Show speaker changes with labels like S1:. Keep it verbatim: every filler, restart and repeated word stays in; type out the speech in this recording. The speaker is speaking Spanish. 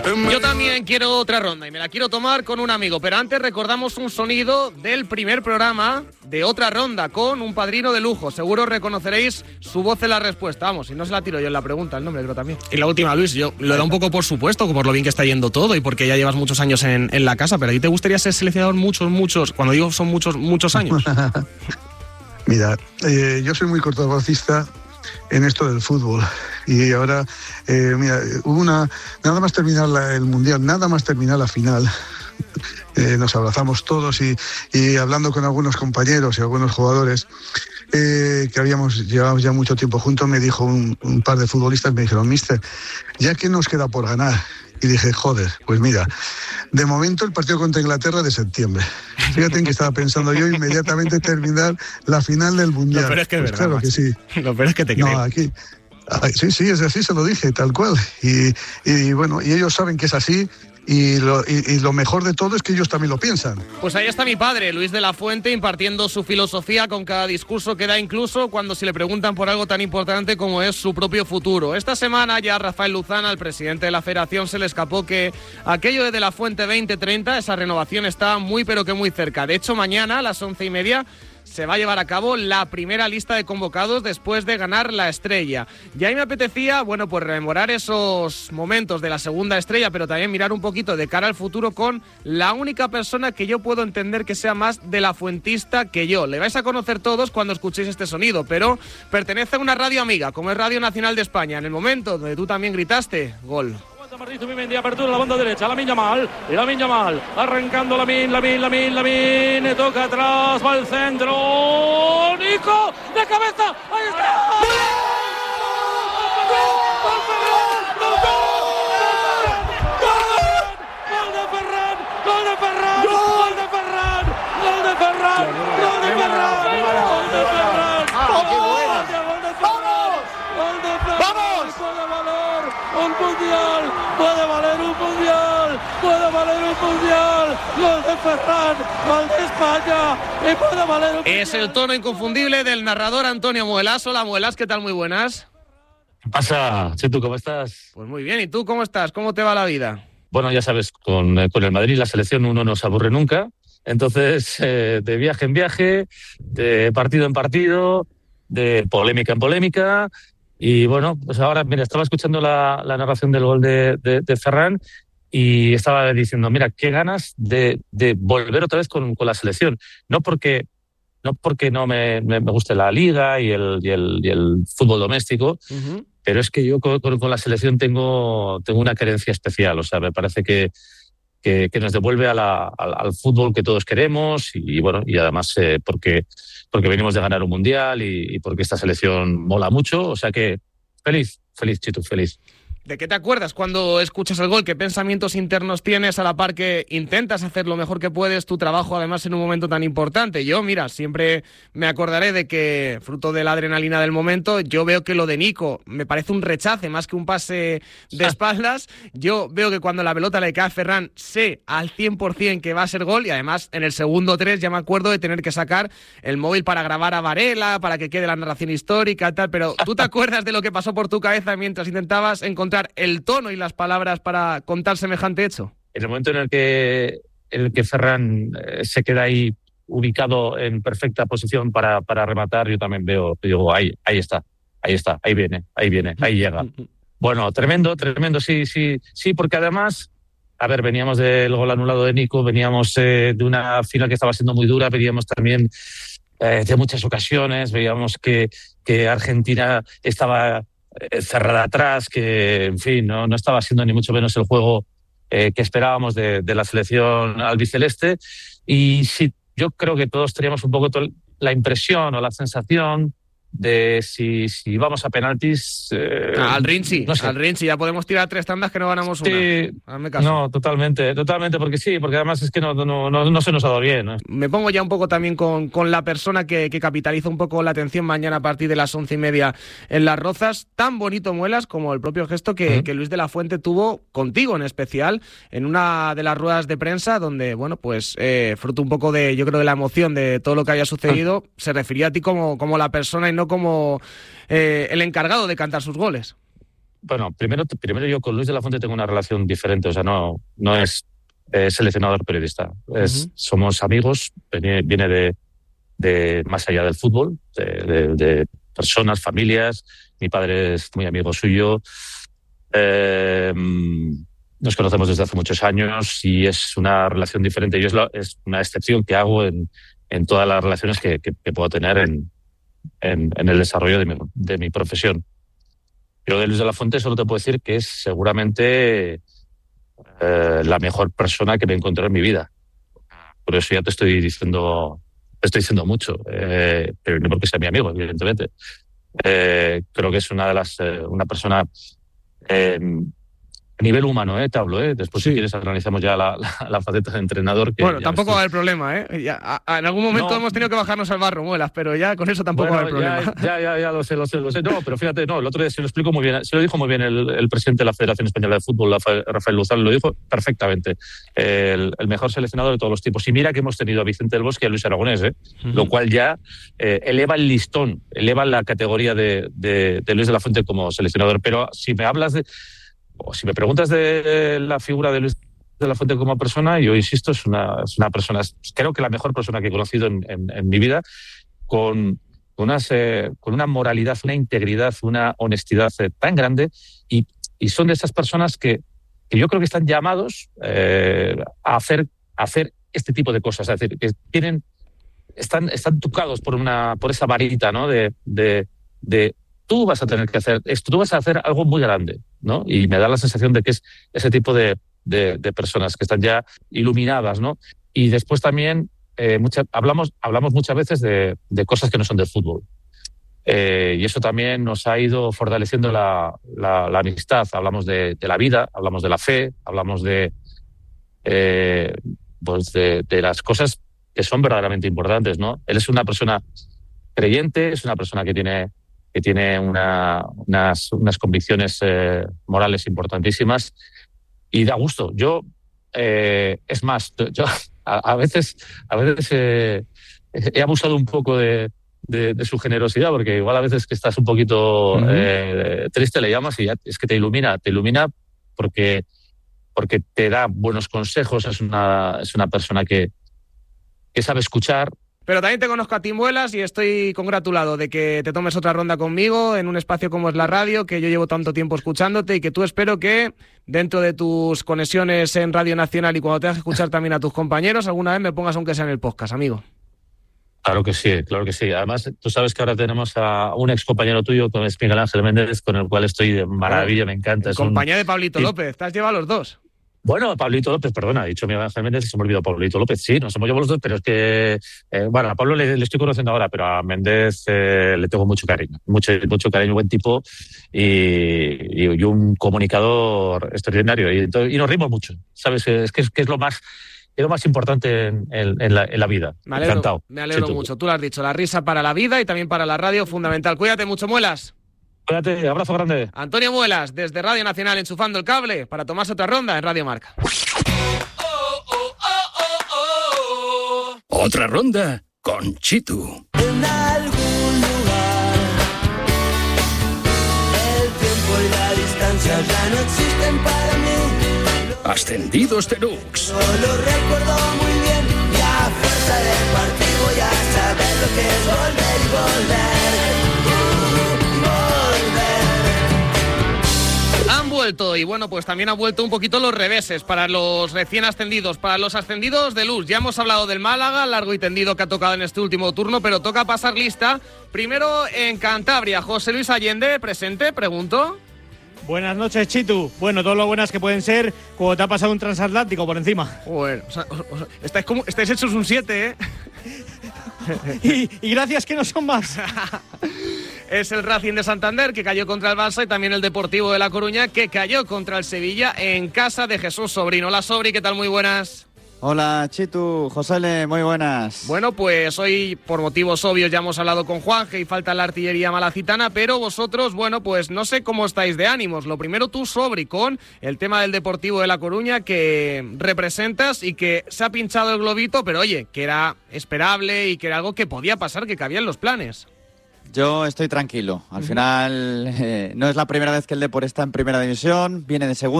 S1: Yo también quiero otra ronda y me la quiero tomar con un amigo, pero antes recordamos un sonido del primer programa de otra ronda con un padrino de lujo. Seguro reconoceréis su voz en la respuesta. Vamos, si no se la tiro yo en la pregunta, el nombre creo también.
S2: Y la última, Luis, yo lo da un poco por supuesto, por lo bien que está yendo todo y porque ya llevas muchos años en, en la casa, pero ¿a ti te gustaría ser seleccionador muchos, muchos, cuando digo son muchos, muchos años?
S3: Mira, eh, yo soy muy cortoplacista en esto del fútbol y ahora, eh, mira, hubo una, nada más terminar la, el Mundial, nada más terminar la final, eh, nos abrazamos todos y, y hablando con algunos compañeros y algunos jugadores eh, que habíamos llevado ya mucho tiempo juntos, me dijo un, un par de futbolistas, me dijeron, mister, ¿ya qué nos queda por ganar? Y dije, joder, pues mira, de momento el partido contra Inglaterra de septiembre. Fíjate en que estaba pensando yo inmediatamente terminar la final del Mundial.
S2: Lo peor es que es
S3: pues
S2: verdad,
S3: claro que sí.
S2: Lo peor es que te creo.
S3: No, aquí... Sí, sí, es así, se lo dije, tal cual. Y, y bueno, y ellos saben que es así. Y lo, y, y lo mejor de todo es que ellos también lo piensan.
S1: Pues ahí está mi padre, Luis de la Fuente, impartiendo su filosofía con cada discurso que da, incluso cuando se le preguntan por algo tan importante como es su propio futuro. Esta semana ya a Rafael Luzana, el presidente de la federación, se le escapó que aquello de De la Fuente veinte treinta, esa renovación está muy pero que muy cerca. De hecho, mañana a las once y media se va a llevar a cabo la primera lista de convocados después de ganar la Estrella. Y ahí me apetecía, bueno, pues rememorar esos momentos de la segunda Estrella, pero también mirar un poquito de cara al futuro con la única persona que yo puedo entender que sea más de la fuentista que yo. Le vais a conocer todos cuando escuchéis este sonido, pero pertenece a una radio amiga, como es Radio Nacional de España. En el momento donde tú también gritaste, gol.
S4: Martí Zubimendi, apertura la banda derecha, Lamine Yamal, y Lamine Yamal, arrancando Lamine, Lamine, Lamine, Lamine, toca atrás, va al centro, Nico, de cabeza, ahí está. ¡Gol de Ferran! ¡Gol de Ferran! ¡Gol de Ferran! ¡Gol de Ferran! ¡Gol de Ferran! ¡Gol de Ferran! ¡Ah, qué buena! ¡Vamos! ¡Gol de Ferran! ¡Vamos! ¡Puede valer un mundial! ¡Puede valer un mundial! ¡Puede valer un mundial! ¡Gol de Ferran! ¡Gol de España! ¡Y puede valer un mundial!
S1: Es el tono inconfundible del narrador Antonio Muelas. Hola, Muelas, ¿qué tal? Muy buenas.
S5: ¿Qué pasa, Chetu? ¿Cómo estás?
S1: Pues muy bien, ¿y tú cómo estás? ¿Cómo te va la vida?
S5: Bueno, ya sabes, con, con el Madrid la selección uno no se aburre nunca. Entonces, eh, de viaje en viaje, de partido en partido, de polémica en polémica. Y bueno, pues ahora, mira, estaba escuchando la, la narración del gol de, de, de Ferran y estaba diciendo, mira, qué ganas de, de volver otra vez con, con la selección. No porque no porque no me, me, me guste la liga y el, y el, y el fútbol doméstico, uh-huh. Pero es que yo con, con la selección tengo, tengo una querencia especial. O sea, me parece que, que, que nos devuelve a la, al, al fútbol que todos queremos y, y bueno, y además eh, porque, porque venimos de ganar un mundial y, y porque esta selección mola mucho. O sea que feliz, feliz, Chitu, feliz.
S1: ¿De qué te acuerdas cuando escuchas el gol? ¿Qué pensamientos internos tienes a la par que intentas hacer lo mejor que puedes tu trabajo, además en un momento tan importante? Yo, mira, siempre me acordaré de que, fruto de la adrenalina del momento, yo veo que lo de Nico me parece un rechace más que un pase de espaldas. Yo veo que cuando la pelota le cae a Ferran, sé al cien por ciento que va a ser gol y además en el segundo tres ya me acuerdo de tener que sacar el móvil para grabar a Varela, para que quede la narración histórica y tal, pero ¿tú te acuerdas de lo que pasó por tu cabeza mientras intentabas encontrar el tono y las palabras para contar semejante hecho?
S5: En el momento en el que, en el que Ferran eh, se queda ahí ubicado en perfecta posición para, para rematar, yo también veo, digo, ahí, ahí está, ahí está, ahí viene, ahí viene, ahí llega. Bueno, tremendo, tremendo, sí, sí, sí, porque además, a ver, veníamos del gol anulado de Nico, veníamos eh, de una final que estaba siendo muy dura, veníamos también eh, de muchas ocasiones, veíamos que, que Argentina estaba cerrada atrás, que en fin, no, no estaba siendo ni mucho menos el juego eh, que esperábamos de, de la selección albiceleste. Y sí, yo creo que todos teníamos un poco la impresión o la sensación de si, si vamos a penaltis... Eh,
S1: al Rinchi,
S5: no sé.
S1: al Rinchi, ya podemos tirar tres tandas que no ganamos una.
S5: Sí, hazme caso. No, totalmente, totalmente, porque sí, porque además es que no, no, no, no se nos ha dado bien, ¿no?
S1: Me pongo ya un poco también con, con la persona que, que capitaliza un poco la atención mañana a partir de las once y media en Las Rozas. Tan bonito, Muelas, como el propio gesto que, uh-huh. que Luis de la Fuente tuvo contigo en especial en una de las ruedas de prensa donde, bueno, pues eh, fruto un poco de, yo creo, de la emoción de todo lo que había sucedido, uh-huh. se refería a ti como, como la persona y no como eh, el encargado de cantar sus goles.
S5: bueno, primero, primero yo con Luis de la Fuente tengo una relación diferente, o sea, no, no es eh, seleccionador periodista. Es, uh-huh. Somos amigos, viene, viene de, de más allá del fútbol, de, de, de personas, familias. Mi padre es muy amigo suyo. Eh, nos conocemos desde hace muchos años y es una relación diferente. Yo es, la, es una excepción que hago en, en todas las relaciones que, que, que puedo tener en, en, en el desarrollo de mi, de mi profesión. Yo de Luis de la Fuente solo te puedo decir que es seguramente eh, la mejor persona que me encontré en mi vida. Por eso ya te estoy diciendo, te estoy diciendo mucho, eh, pero no porque sea mi amigo, evidentemente. Eh, creo que es una de las, eh, una persona eh, a nivel humano, eh, te hablo, eh. Después, sí. Si quieres, analizamos ya la, la, la faceta de entrenador. Que
S1: bueno, tampoco va a haber problema, ¿eh? Ya, a, a, en algún momento no. hemos tenido que bajarnos al barro, Muelas, pero ya con eso tampoco bueno, va a haber problema.
S5: Ya, ya, ya lo sé, lo sé, lo sé. No, pero fíjate, no, el otro día se lo explico muy bien, se lo dijo muy bien el, el presidente de la Federación Española de Fútbol, Rafael Luzán, lo dijo perfectamente. El, el mejor seleccionador de todos los tipos. Y mira que hemos tenido a Vicente del Bosque y a Luis Aragonés, ¿eh? Uh-huh. Lo cual ya eh, eleva el listón, eleva la categoría de, de, de Luis de la Fuente como seleccionador. Pero si me hablas de... O si me preguntas de la figura de Luis de la Fuente como persona, yo insisto, es una, es una persona, creo que la mejor persona que he conocido en, en, en mi vida, con, con, unas, eh, con una moralidad, una integridad, una honestidad eh, tan grande, y, y son de esas personas que, que yo creo que están llamados eh, a, hacer, a hacer este tipo de cosas, es decir, que tienen, están, están tocados por, una, por esa varita, ¿no? de, de, de tú vas a tener que hacer esto, tú vas a hacer algo muy grande, ¿no? Y me da la sensación de que es ese tipo de, de, de personas que están ya iluminadas, ¿no? Y después también eh, mucha, hablamos, hablamos muchas veces de, de cosas que no son del fútbol. Eh, y eso también nos ha ido fortaleciendo la, la, la amistad. Hablamos de, de la vida, hablamos de la fe, hablamos de, eh, pues de, de las cosas que son verdaderamente importantes, ¿no? Él es una persona creyente, es una persona que tiene... que tiene una, unas, unas convicciones eh, morales importantísimas y da gusto. Yo, eh, es más, yo a, a veces, a veces eh, he abusado un poco de, de, de su generosidad, porque igual a veces que estás un poquito uh-huh. eh, triste le llamas y ya es que te ilumina, te ilumina porque, porque te da buenos consejos, es una, es una persona que, que sabe escuchar.
S1: Pero también te conozco a ti, Muelas, y estoy congratulado de que te tomes otra ronda conmigo en un espacio como es la radio, que yo llevo tanto tiempo escuchándote y que tú espero que dentro de tus conexiones en Radio Nacional y cuando tengas que escuchar también a tus compañeros, alguna vez me pongas aunque sea en el podcast, amigo.
S5: Claro que sí, claro que sí. Además, tú sabes que ahora tenemos a un ex compañero tuyo, como es Miguel Ángel Méndez, con el cual estoy de maravilla, me encanta.
S1: Es compañía un... de Pablito sí. López, te has llevado a los dos.
S5: Bueno, Pablito López, perdona, he dicho Miguel Ángel Méndez y se me ha olvidado Pablito López. Sí, nos hemos llevado los dos, pero es que, eh, bueno, a Pablo le, le estoy conociendo ahora, pero a Méndez eh, le tengo mucho cariño, mucho, mucho cariño, buen tipo y, y, y un comunicador extraordinario. Y, y nos rimos mucho, ¿sabes? Es que es, que es lo más... Es lo más importante en, en, en, la, en la vida.
S1: Me alegro,
S5: Encantado.
S1: Me alegro sí, mucho. Tú lo has dicho, la risa para la vida y también para la radio, fundamental. Cuídate mucho, Muelas.
S5: Cuídate, abrazo grande.
S1: Antonio Muelas, desde Radio Nacional, enchufando el cable para tomarse otra ronda en Radio Marca.
S6: Otra ronda con Chitu.
S7: En algún lugar, el tiempo y la distancia ya no existen para mí.
S6: Ascendidos Deluxe.
S7: Solo recuerdo muy bien y a fuerza de partir voy a saber lo que es volver y volver. Uh, volver.
S1: Han vuelto y bueno, pues también han vuelto un poquito los reveses para los recién ascendidos, para los ascendidos de luz. Ya hemos hablado del Málaga, largo y tendido que ha tocado en este último turno, pero toca pasar lista. Primero en Cantabria, José Luis Allende, presente, pregunto.
S8: Buenas noches, Chitu. Bueno, todo lo buenas que pueden ser cuando te ha pasado un transatlántico por encima.
S1: Bueno, o sea, o sea, estáis, como, estáis hechos un siete, ¿eh?
S8: y, y gracias que no son más.
S1: Es el Racing de Santander, que cayó contra el Barça, y también el Deportivo de La Coruña, que cayó contra el Sevilla en casa de Jesús Sobrín. Hola, Sobri, ¿qué tal? Muy buenas.
S9: Hola, Chitu, Josele, muy buenas.
S1: Bueno, pues hoy, por motivos obvios, ya hemos hablado con Juanje y falta la artillería malacitana, pero vosotros, bueno, pues no sé cómo estáis de ánimos. Lo primero tú, Sobri, con el tema del Deportivo de La Coruña, que representas y que se ha pinchado el globito, pero oye, que era esperable y que era algo que podía pasar, que cabía en los planes.
S9: Yo estoy tranquilo. Al final, eh, no es la primera vez que el Depor está en primera división, viene de segunda.